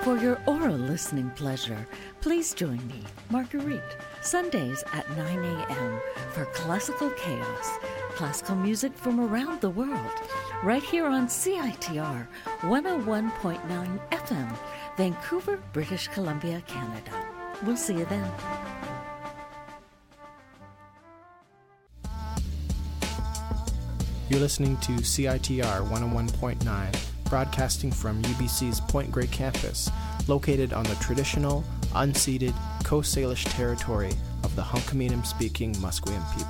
For your oral listening pleasure, please join me, Marguerite, Sundays at 9 a.m. for Classical Chaos, classical music from around the world, right here on CITR 101.9 FM, Vancouver, British Columbia, Canada. We'll see you then. You're listening to CITR 101.9, broadcasting from UBC's Point Grey campus, located on the traditional, unceded Coast Salish territory of the Hunkaminam-speaking Musqueam people.